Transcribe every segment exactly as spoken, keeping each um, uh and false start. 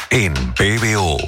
en P B O.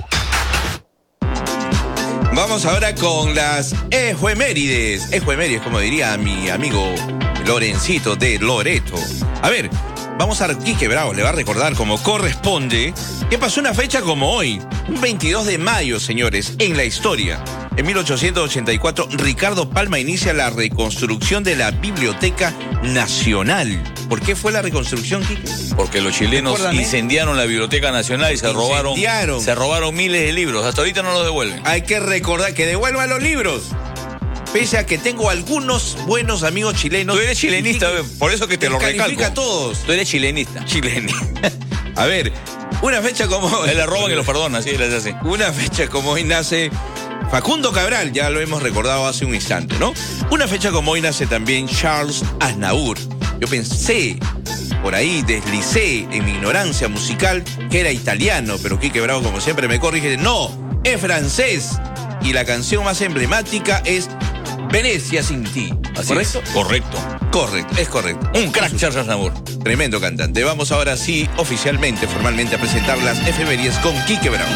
Vamos ahora con las efemérides. Efemérides, como diría mi amigo Lorencito de Loreto. A ver, vamos a Quique Bravo, le va a recordar como corresponde que pasó una fecha como hoy, un veintidós de mayo, señores, en la historia. En mil ochocientos ochenta y cuatro, Ricardo Palma inicia la reconstrucción de la Biblioteca Nacional. ¿Por qué fue la reconstrucción, Quique? Porque los chilenos incendiaron la Biblioteca Nacional y se robaron, se robaron miles de libros. Hasta ahorita no los devuelven. Hay que recordar que devuelvan los libros. Pese a que tengo algunos buenos amigos chilenos. Tú eres chilenista, que, por eso que te lo recalco. A todos. Tú eres chilenista. Chilenista. A ver, una fecha como hoy. Él le roban y lo perdonan, sí, les hace así. Una fecha como hoy nace Facundo Cabral, ya lo hemos recordado hace un instante, ¿no? Una fecha como hoy nace también Charles Aznavour. Yo pensé, por ahí deslicé en mi ignorancia musical, que era italiano, pero Quique Bravo, como siempre, me corrige. No, es francés. Y la canción más emblemática es Venecia sin ti. Así ¿Correcto? Es. Correcto. Correcto, es correcto. Un crack, Charles Aznavour. Tremendo cantante. Vamos ahora sí, oficialmente, formalmente, a presentar las efemérides con Quique Bravo.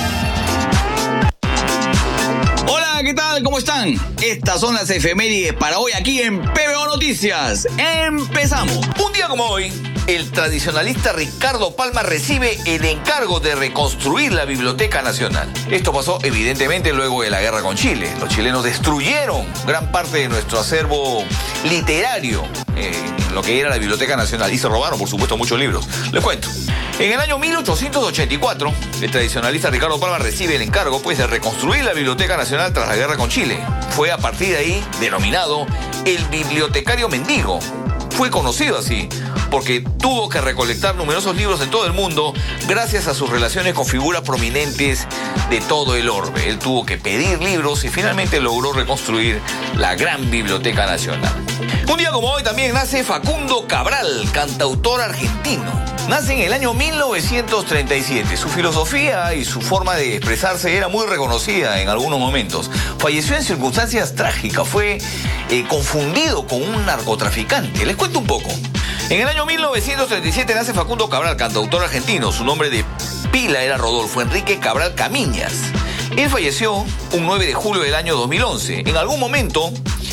Hola, ¿qué tal? ¿Cómo están? Estas son las efemérides para hoy aquí en P B O Noticias. ¡Empezamos! Un día como hoy, el tradicionalista Ricardo Palma recibe el encargo de reconstruir la Biblioteca Nacional. Esto pasó evidentemente luego de la guerra con Chile. Los chilenos destruyeron gran parte de nuestro acervo literario, eh, en lo que era la Biblioteca Nacional, y se robaron, por supuesto, muchos libros. Les cuento. En el año mil ochocientos ochenta y cuatro, el tradicionalista Ricardo Palma recibe el encargo pues, de reconstruir la Biblioteca Nacional tras la guerra con Chile. Fue a partir de ahí denominado el bibliotecario mendigo. Fue conocido así porque tuvo que recolectar numerosos libros en todo el mundo gracias a sus relaciones con figuras prominentes de todo el orbe. Él tuvo que pedir libros y finalmente logró reconstruir la gran Biblioteca Nacional. Un día como hoy también nace Facundo Cabral, cantautor argentino. Nace en el año mil novecientos treinta y siete. Su filosofía y su forma de expresarse era muy reconocida en algunos momentos. Falleció en circunstancias trágicas. Fue eh, confundido con un narcotraficante. Les cuento un poco. En el año mil novecientos treinta y siete nace Facundo Cabral, cantautor argentino. Su nombre de pila era Rodolfo Enrique Cabral Camiñas. Él falleció un nueve de julio del año dos mil once. En algún momento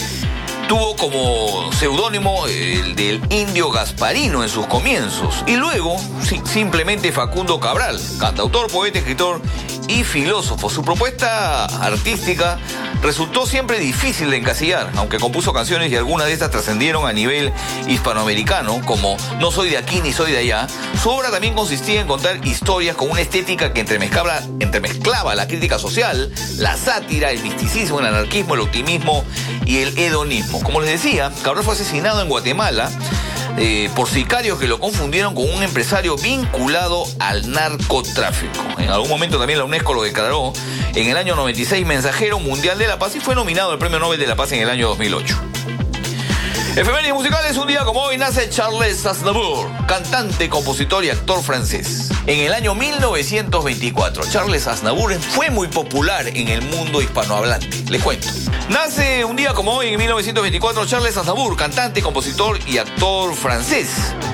tuvo como seudónimo el del Indio Gasparino en sus comienzos. Y luego, sí, simplemente Facundo Cabral, cantautor, poeta, escritor y filósofo. Su propuesta artística resultó siempre difícil de encasillar, aunque compuso canciones y algunas de estas trascendieron a nivel hispanoamericano, como No soy de aquí ni soy de allá. Su obra también consistía en contar historias con una estética que entremezclaba, entremezclaba la crítica social, la sátira, el misticismo, el anarquismo, el optimismo y el hedonismo. Como les decía, Cabral fue asesinado en Guatemala eh, por sicarios que lo confundieron con un empresario vinculado al narcotráfico. En algún momento también la UNESCO lo declaró en el año noventa y seis mensajero mundial de la paz y fue nominado al Premio Nobel de la Paz en el año dos mil ocho. Efemérides musicales, un día como hoy nace Charles Aznavour, cantante, compositor y actor francés. En el año mil novecientos veinticuatro, Charles Aznavour fue muy popular en el mundo hispanohablante. Les cuento. Nace un día como hoy, en mil novecientos veinticuatro, Charles Aznavour, cantante, compositor y actor francés.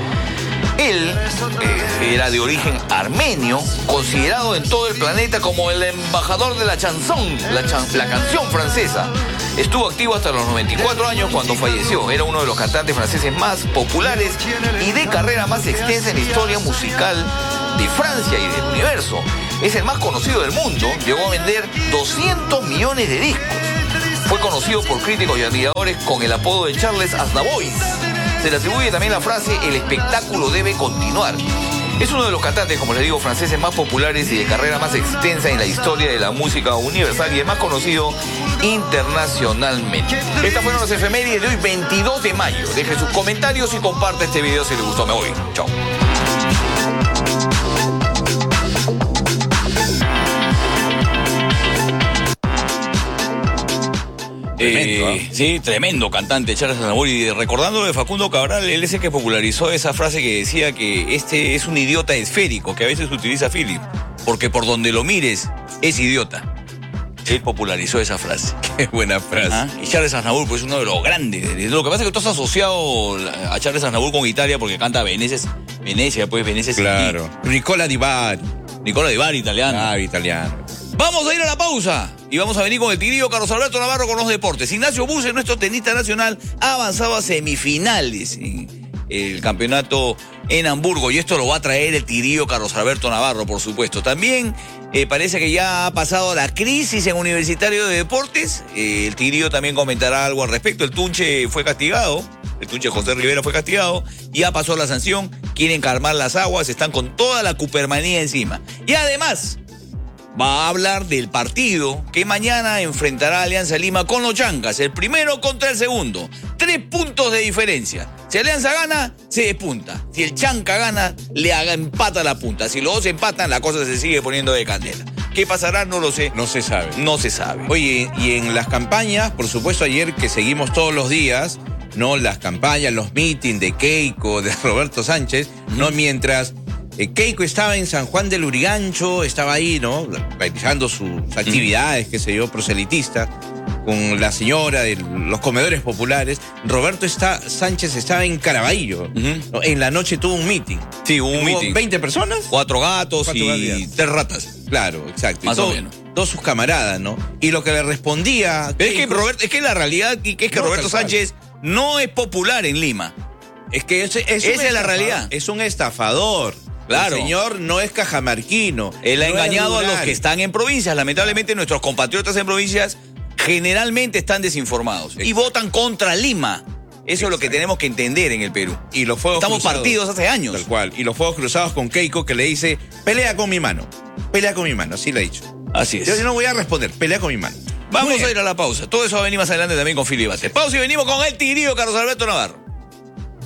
Él eh, era de origen armenio, considerado en todo el planeta como el embajador de la chanson, la, chan, la canción francesa. Estuvo activo hasta los noventa y cuatro años cuando falleció. Era uno de los cantantes franceses más populares y de carrera más extensa en la historia musical de Francia y del universo. Es el más conocido del mundo, llegó a vender doscientos millones de discos. Fue conocido por críticos y admiradores con el apodo de Charles Aznavour. Se le atribuye también la frase "el espectáculo debe continuar". Es uno de los cantantes, como les digo, franceses más populares y de carrera más extensa en la historia de la música universal y el más conocido internacionalmente. Estas fueron las efemérides de hoy, veintidós de mayo. Deje sus comentarios y comparte este video si les gustó. Me voy. Chao. Tremendo, eh, sí, tremendo cantante Charles Aznavour. Y recordando de Facundo Cabral, él es el que popularizó esa frase que decía que este es un idiota esférico, que a veces utiliza Philip, porque por donde lo mires es idiota. Él popularizó esa frase. Qué buena frase. ¿Ah? Y Charles Aznavour, pues, uno de los grandes. Lo que pasa es que tú has asociado a Charles Aznavour con Italia porque canta veneces, Venecia, pues, Venecia. Claro. Nicola Di Bari. Nicola Di Bari, italiano. Ah, italiano. Vamos a ir a la pausa y vamos a venir con el tigrillo Carlos Alberto Navarro con los deportes. Ignacio Busser, nuestro tenista nacional, ha avanzado a semifinales en el campeonato en Hamburgo y esto lo va a traer el tigrillo Carlos Alberto Navarro, por supuesto. También eh, parece que ya ha pasado la crisis en Universitario de Deportes. Eh, el tigrillo también comentará algo al respecto. El Tunche fue castigado. El Tunche José Rivera fue castigado. Ya pasó la sanción. Quieren calmar las aguas. Están con toda la cupermanía encima. Y además va a hablar del partido que mañana enfrentará a Alianza Lima con los Chancas. El primero contra el segundo. Tres puntos de diferencia. Si Alianza gana, se despunta. Si el Chanca gana, le haga, empata la punta. Si los dos empatan, la cosa se sigue poniendo de candela. ¿Qué pasará? No lo sé. No se sabe. No se sabe. Oye, y en las campañas, por supuesto, ayer que seguimos todos los días, ¿no? Las campañas, los mítines de Keiko, de Roberto Sánchez, ¿no? Mientras eh, Keiko estaba en San Juan del Urigancho, estaba ahí, ¿no? Realizando sus actividades, qué sé yo, proselitistas, con la señora de los comedores populares. Roberto está, Sánchez estaba en Caraballo. Uh-huh. ¿No? En la noche tuvo un meeting. Sí, hubo un meeting. ¿veinte personas? Cuatro gatos Cuatro y gatos. tres ratas. Claro, exacto. Más todo, o menos. Todos sus camaradas, ¿no? Y lo que le respondía... Pero Keiko, es que Roberto, es que la realidad es que no, Roberto Sánchez no es popular en Lima. Es que es, es esa es la realidad. Es un estafador. Claro. El señor no es cajamarquino. Él ha no engañado a los rural. que están en provincias. Lamentablemente nuestros compatriotas en provincias generalmente están desinformados. Exacto. Y votan contra Lima. Eso Exacto. es lo que tenemos que entender en el Perú. Y los fuegos Estamos cruzados, partidos hace años. Tal cual. Y los fuegos cruzados con Keiko que le dice, pelea con mi mano. Pelea con mi mano, así le ha dicho. Así es. Yo no voy a responder, pelea con mi mano. Vamos a ir a la pausa. Todo eso va a venir más adelante también con Fili Bate. Pausa y venimos con el tigrillo Carlos Alberto Navarro.